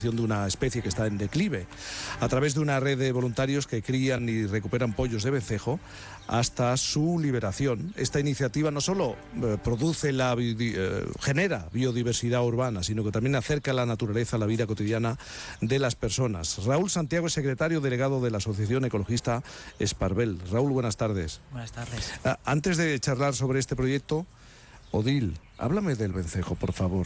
de una especie que está en declive, a través de una red de voluntarios que crían y recuperan pollos de vencejo hasta su liberación. Esta iniciativa no solo genera biodiversidad urbana, sino que también acerca la naturaleza a la vida cotidiana de las personas. Raúl Santiago es secretario delegado de la Asociación Ecologista Esparvel. Raúl, buenas tardes. Buenas tardes. Antes de charlar sobre este proyecto, Odil, háblame del vencejo, por favor.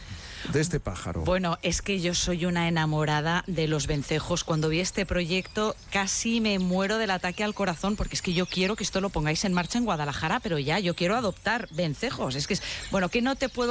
De este pájaro. Bueno, es que yo soy una enamorada de los vencejos. Cuando vi este proyecto casi me muero del ataque al corazón, porque es que yo quiero que esto lo pongáis en marcha en Guadalajara, pero ya, yo quiero adoptar vencejos. Es que, bueno, ¿qué no te voy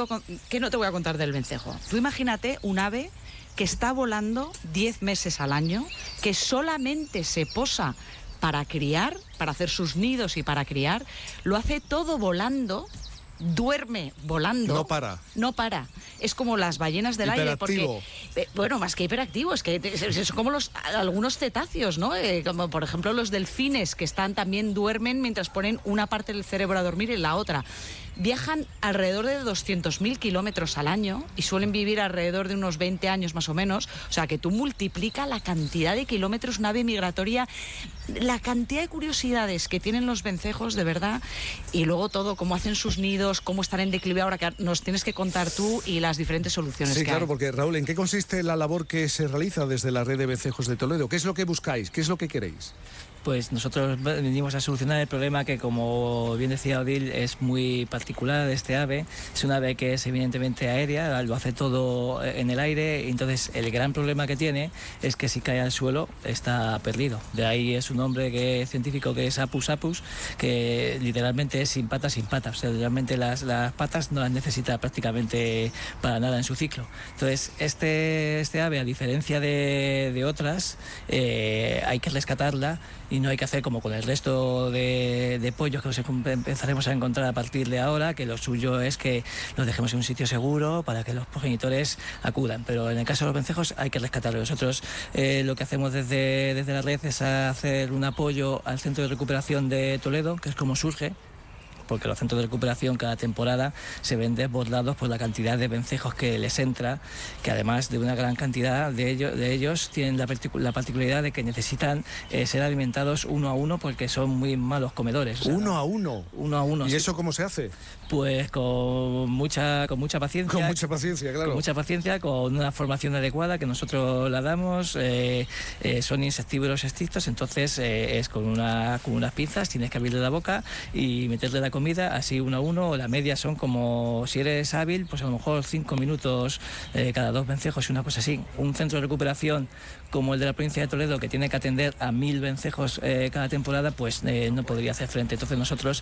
a contar del vencejo? Tú imagínate un ave que está volando 10 meses al año, que solamente se posa para criar, para hacer sus nidos y para criar, lo hace todo volando. Duerme volando. No para. Es como las ballenas del aire. Porque, bueno, más que hiperactivo, es que es como algunos cetáceos, ¿no? Como por ejemplo los delfines, que duermen mientras ponen una parte del cerebro a dormir y la otra. Viajan alrededor de 200.000 kilómetros al año y suelen vivir alrededor de unos 20 años más o menos. O sea, que tú multiplica la cantidad de kilómetros, una ave migratoria, la cantidad de curiosidades que tienen los vencejos, de verdad. Y luego todo, cómo hacen sus nidos, cómo están en declive ahora, que nos tienes que contar tú, y las diferentes soluciones que hay. Sí, claro, porque Raúl, ¿en qué consiste la labor que se realiza desde la red de vencejos de Toledo? ¿Qué es lo que buscáis? ¿Qué es lo que queréis? Pues nosotros venimos a solucionar el problema que, como bien decía Odil, es muy particular de este ave. Es un ave que es evidentemente aérea, lo hace todo en el aire, entonces el gran problema que tiene es que si cae al suelo está perdido. De ahí es un nombre científico que es Apus apus, que literalmente es sin patas. O sea, realmente las patas no las necesita prácticamente para nada en su ciclo. Entonces este ave, a diferencia de otras, hay que rescatarla y no hay que hacer como con el resto de pollos que empezaremos a encontrar a partir de ahora, que lo suyo es que los dejemos en un sitio seguro para que los progenitores acudan. Pero en el caso de los vencejos hay que rescatarlos. Nosotros lo que hacemos desde la red es hacer un apoyo al Centro de Recuperación de Toledo, que es como surge, porque los centros de recuperación cada temporada se ven desbordados por la cantidad de vencejos que les entra, que además de una gran cantidad de ellos tienen la particularidad de que necesitan ser alimentados uno a uno, porque son muy malos comedores. O sea, ¿Uno a uno? Uno a uno. ¿Y sí. eso cómo se hace? Pues con mucha paciencia. Con mucha paciencia, claro. Con mucha paciencia, con una formación adecuada que nosotros la damos. Son insectívoros estrictos, entonces es con unas pinzas, tienes que abrirle la boca y meterle la comida, así uno a uno. La media son como, si eres hábil, pues a lo mejor 5 minutos cada 2 vencejos y una cosa así. Un centro de recuperación como el de la provincia de Toledo, que tiene que atender a 1000 vencejos cada temporada, pues no podría hacer frente. Entonces nosotros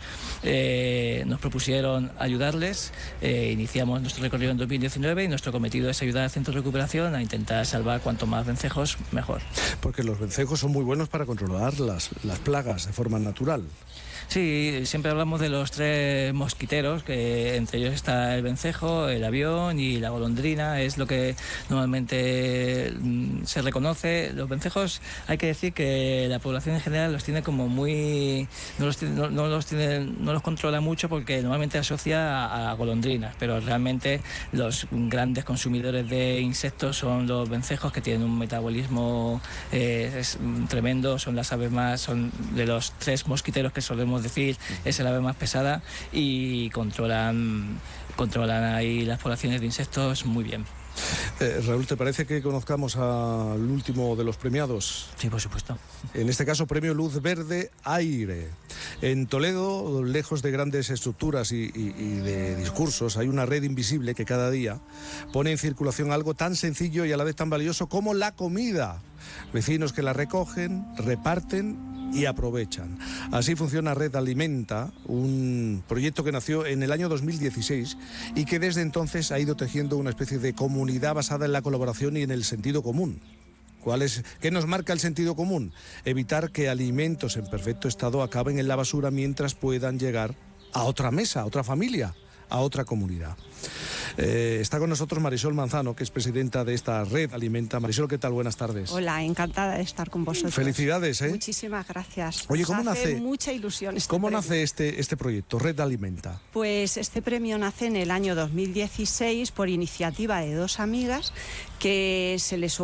nos propusieron ayudarles, iniciamos nuestro recorrido en 2019 y nuestro cometido es ayudar al centro de recuperación a intentar salvar cuanto más vencejos mejor. Porque los vencejos son muy buenos para controlar las plagas de forma natural. Sí, siempre hablamos de los 3 mosquiteros, que entre ellos está el vencejo, el avión y la golondrina, es lo que normalmente se reconoce. Los vencejos, hay que decir que la población en general los tiene como muy... no los controla mucho, porque normalmente asocia a golondrinas, pero realmente los grandes consumidores de insectos son los vencejos, que tienen un metabolismo tremendo, son las aves son de los 3 mosquiteros que solemos decir, es el ave más pesada, y controlan ahí las poblaciones de insectos muy bien. Raúl, ¿te parece que conozcamos al último de los premiados? Sí, por supuesto. En este caso, Premio Luz Verde Aire. En Toledo, lejos de grandes estructuras y de discursos, hay una red invisible que cada día pone en circulación algo tan sencillo y a la vez tan valioso como la comida. Vecinos que la recogen, reparten y aprovechan. Así funciona Red Alimenta, un proyecto que nació en el año 2016 y que desde entonces ha ido tejiendo una especie de comunidad basada en la colaboración y en el sentido común. ¿Qué nos marca el sentido común? Evitar que alimentos en perfecto estado acaben en la basura mientras puedan llegar a otra mesa, a otra familia, a otra comunidad. Está con nosotros Marisol Manzano, que es presidenta de esta red Alimenta. Marisol, ¿qué tal? Buenas tardes. Hola, encantada de estar con vosotros. Felicidades, ¿eh? Muchísimas gracias. Oye, ¿cómo nace? Mucha ilusión ¿Cómo nace este proyecto, Red Alimenta? Pues este premio nace en el año 2016 por iniciativa de dos amigas que se les